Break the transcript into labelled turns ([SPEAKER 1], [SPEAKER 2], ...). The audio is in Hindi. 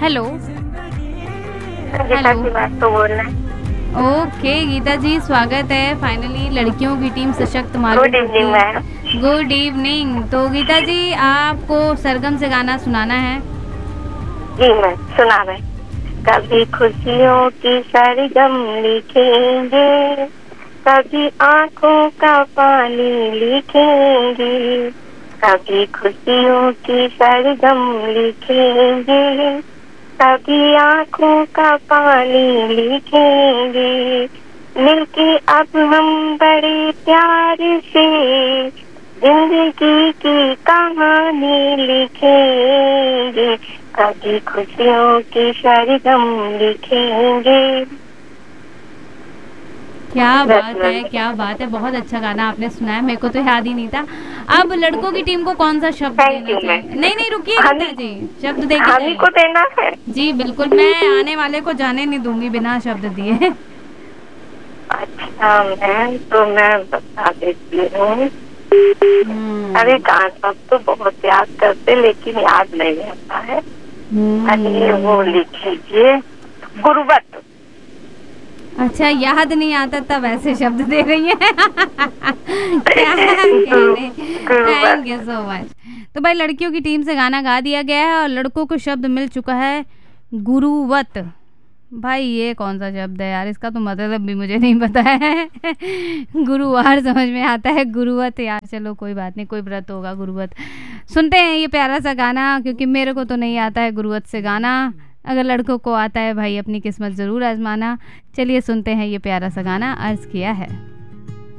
[SPEAKER 1] हेलो
[SPEAKER 2] गीता की बात तो बोलना है।
[SPEAKER 1] ओके गीता जी, स्वागत है। फाइनली लड़कियों की टीम सशक्त मालूम
[SPEAKER 2] good evening ma'am.
[SPEAKER 1] Good evening. तो गीता जी, आपको सरगम से गाना सुनाना है।
[SPEAKER 2] जी मैम, सुना मैं। कभी खुशियों की सरगम लिखेंगे, कभी आंखों का पानी लिखेंगे, कभी खुशियों की सरगम लिखेंगे, कभी आंखों का पानी लिखेंगे, मिलके अब हम बड़े प्यार से जिंदगी की कहानी लिखेंगे, कभी खुशियों की सरगम लिखेंगे।
[SPEAKER 1] क्या बात है, क्या बात है। बहुत अच्छा गाना आपने सुनाया, मेरे को तो याद ही नहीं था। अब लड़कों की टीम को कौन सा शब्द
[SPEAKER 2] थैंक
[SPEAKER 1] देना
[SPEAKER 2] यू
[SPEAKER 1] चाहिए?
[SPEAKER 2] मैम।
[SPEAKER 1] नहीं नहीं, रुकिए
[SPEAKER 2] हनी
[SPEAKER 1] गीता जी, शब्द दे के
[SPEAKER 2] हनी
[SPEAKER 1] जाइए।
[SPEAKER 2] को देना है।
[SPEAKER 1] जी बिल्कुल, मैं आने वाले को जाने नहीं दूंगी बिना शब्द दिए।
[SPEAKER 2] अच्छा मैम, तो मैं बता देती हूँ। अरे गाना सब तो बहुत याद करते, लेकिन याद नहीं आता है। अरे वो लिख लीजिए, गुरुवत।
[SPEAKER 1] अच्छा, याद नहीं आता तब ऐसे शब्द दे रही है। क्या कहने। Thank you so much. तो भाई, लड़कियों की टीम से गाना गा दिया गया है और लड़कों को शब्द मिल चुका है गुरुवत। भाई ये कौन सा शब्द है यार, इसका तो मतलब भी मुझे नहीं पता है। गुरुवार समझ में आता है, गुरुवत यार चलो कोई बात नहीं, कोई व्रत होगा गुरुवत। सुनते हैं ये प्यारा सा गाना, क्योंकि मेरे को तो नहीं आता है गुरुवत से गाना। अगर लड़कों को आता है भाई, अपनी किस्मत ज़रूर आजमाना। चलिए सुनते हैं ये प्यारा सा गाना, अर्ज़ किया है।